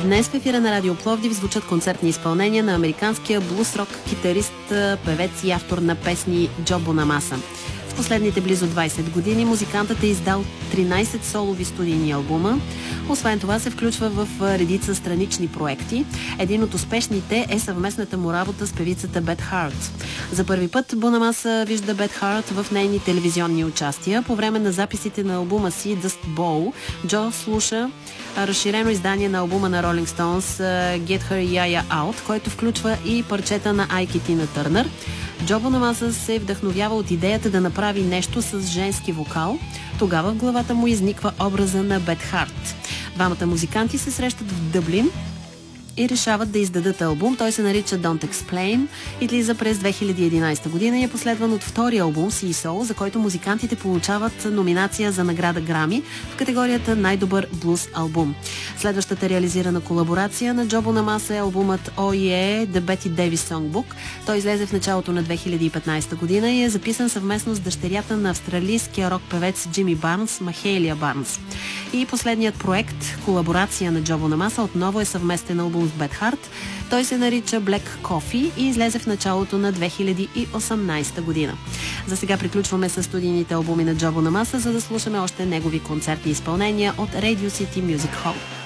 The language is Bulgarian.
Днес в ефира на Радио Пловдив звучат концертни изпълнения на американския блуз-рок китарист, певец и автор на песни Джо Бонамаса. В последните близо 20 години музикантът е издал 13 солови студийни албума. Освен това се включва в редица странични проекти. Един от успешните е съвместната му работа с певицата Бет Харт. За първи път Бонамаса вижда Бет Харт в нейни телевизионни участия. По време на записите на албума си Dust Bowl, Джо слуша разширено издание на албума на Rolling Stones Get Her Yeah Out, който включва и парчета на Айк и Тина Търнър. Джо Бонамаса се вдъхновява от идеята да направи нещо с женски вокал. Тогава в главата му изниква образа на Бет Харт. Двамата музиканти се срещат в Дъблин и решават да издадат албум. Той се нарича Don't Explain, излиза през 2011 година и е последван от втория албум Sea Soul, за който музикантите получават номинация за награда Грами в категорията най-добър блуз албум. Следващата реализирана колаборация на Джо Бонамаса е албумът Oh Yeah, The Betty Davis Songbook. Той излезе в началото на 2015 година и е записан съвместно с дъщерята на австралийския рок-певец Джими Барнс, Махейлия Барнс. И последният проект, колаборация на Джо Бонамаса, отново е съвместен албум с Бет Харт. Той се нарича Black Coffee и излезе в началото на 2018 година. За сега приключваме с студийните албуми на Джо Бонамаса, за да слушаме още негови концертни изпълнения от Radio City Music Hall.